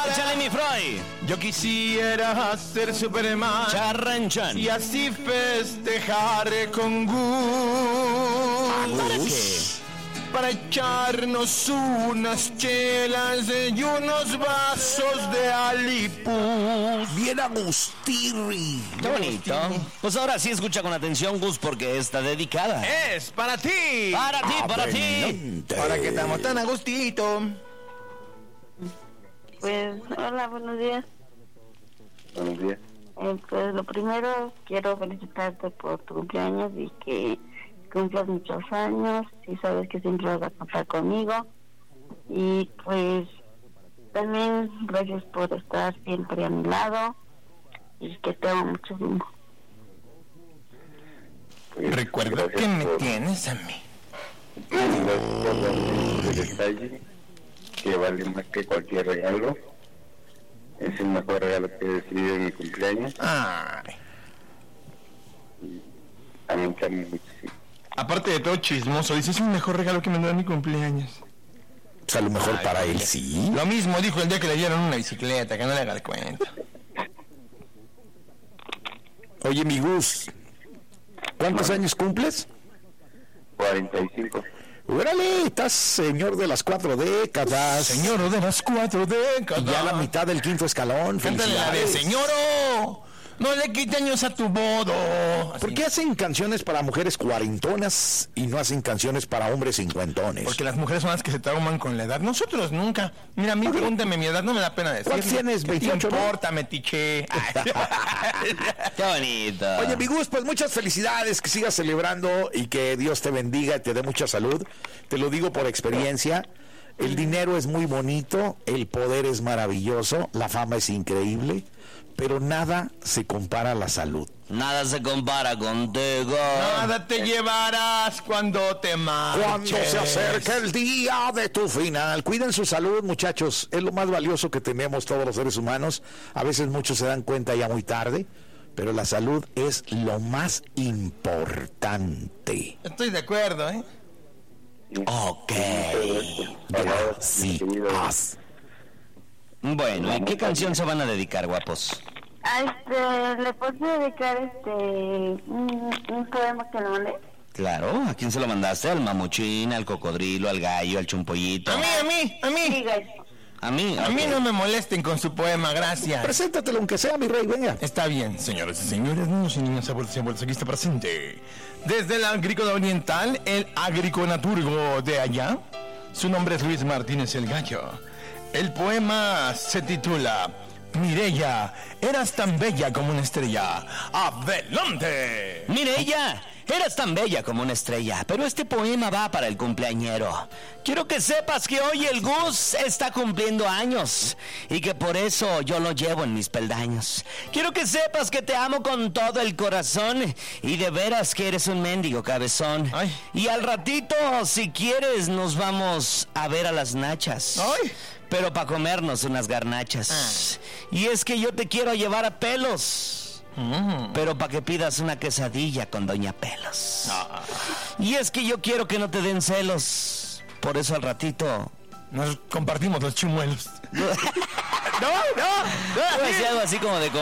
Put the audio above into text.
Échale, mi Freud. Yo quisiera ser Superman Charranchan. y así festejar con ¿Para Gus. qué? Para echarnos unas chelas y unos vasos de Alipus. Bien Agustirri. Qué bonito. Pues ahora sí escucha con atención, Gus, porque está dedicada. Es para ti. Para ti, para ti. Adelante. Para que estamos tan a gustito. Pues, hola, buenos días. Buenos días. Pues lo primero, quiero felicitarte por tu cumpleaños y que cumplas muchos años y sabes que siempre vas a contar conmigo. Y pues también gracias por estar siempre a mi lado y que te amo muchísimo. Pues, Recuerda gracias que me por- tienes a mí. Gracias por darme el detalle, que vale más que cualquier regalo. Es el mejor regalo que he recibido en mi cumpleaños. Ay. También te amo muchísimo. Aparte de todo chismoso, dice, es el mejor regalo que me dio en mi cumpleaños. Pues a lo mejor para él sí. Lo mismo dijo el día que le dieron una bicicleta, que no le haga el cuento. Oye, mi Gus, ¿cuántos años cumples? 45. Órale, estás señor de las 4 décadas. Señor de las 4 décadas. Y ya la mitad del quinto escalón. Cántale la de Felicidades. señoro. No le quite años a tu bodo. ¿Por qué hacen canciones para mujeres cuarentonas y no hacen canciones para hombres cincuentones? Porque las mujeres son las que se trauman con la edad. Nosotros nunca. Mira, a mí pregúntame mi edad, no me da pena decir. ¿Cuántos tienes? 28, ¿Qué ¿no? importa, metiche? Qué bonito. Oye, mi Gus, pues muchas felicidades, que sigas celebrando y que Dios te bendiga y te dé mucha salud. Te lo digo por experiencia. El dinero es muy bonito, el poder es maravilloso, la fama es increíble, pero nada se compara a la salud. Nada se compara contigo. Nada te llevarás cuando te marches. Cuando se acerque el día de tu final, cuiden su salud, muchachos, es lo más valioso que tenemos todos los seres humanos. A veces muchos se dan cuenta ya muy tarde, pero la salud es lo más importante. Estoy de acuerdo, ¿eh? Ok. Sí, Bueno, ¿y qué canción se van a dedicar, guapos? Le puedo dedicar un poema que le mandé. Claro, ¿a quién se lo mandaste? ¿Al mamuchín, al cocodrilo, al gallo, al chumpollito? A mí. Sí, guys. A mí, A mí ok. no me molesten con su poema, gracias. Preséntatelo aunque sea, mi rey, venga. Está bien, señores y señores, niños y niñas, abuelos y abuelas, aquí está presente. Desde el Agrícola Oriental, el agriconaturgo de allá. Su nombre es Luis Martínez el Gallo. El poema se titula Mireya, eras tan bella como una estrella. ¡Adelante! Mireya, eras tan bella como una estrella, pero este poema va para el cumpleañero. Quiero que sepas que hoy el Gus está cumpliendo años y que por eso yo lo llevo en mis peldaños. Quiero que sepas que te amo con todo el corazón y de veras que eres un mendigo cabezón. Ay. Y al ratito, si quieres, nos vamos a ver a las nachas. Ay. Pero para comernos unas garnachas. Y es que yo te quiero llevar a Pelos. Pero para que pidas una quesadilla con Doña Pelos. Y es que yo quiero que no te den celos. Por eso al ratito Nos compartimos los chimuelos. Voy a decir algo así como de